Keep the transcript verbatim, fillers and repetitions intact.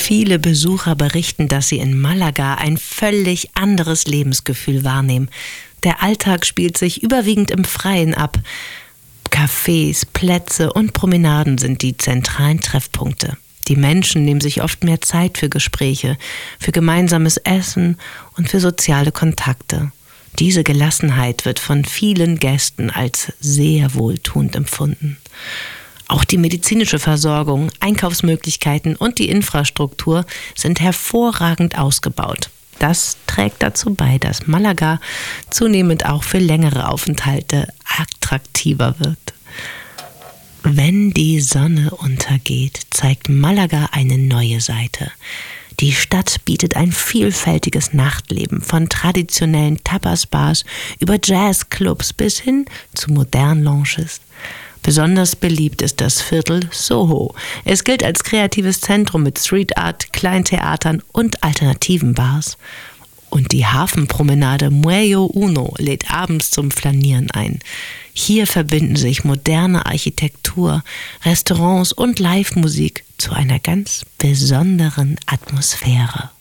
Viele Besucher berichten, dass sie in Malaga ein völlig anderes Lebensgefühl wahrnehmen. Der Alltag spielt sich überwiegend im Freien ab. Cafés, Plätze und Promenaden sind die zentralen Treffpunkte. Die Menschen nehmen sich oft mehr Zeit für Gespräche, für gemeinsames Essen und für soziale Kontakte. Diese Gelassenheit wird von vielen Gästen als sehr wohltuend empfunden. Auch die medizinische Versorgung, Einkaufsmöglichkeiten und die Infrastruktur sind hervorragend ausgebaut. Das trägt dazu bei, dass Malaga zunehmend auch für längere Aufenthalte attraktiver wird. Wenn die Sonne untergeht, zeigt Malaga eine neue Seite. Die Stadt bietet ein vielfältiges Nachtleben, von traditionellen Tapas-Bars über Jazzclubs bis hin zu modernen Lounges. Besonders beliebt ist das Viertel Soho. Es gilt als kreatives Zentrum mit Street Art, Kleintheatern und alternativen Bars. Und die Hafenpromenade Muelle Uno lädt abends zum Flanieren ein. Hier verbinden sich moderne Architektur, Restaurants und Live-Musik zu einer ganz besonderen Atmosphäre.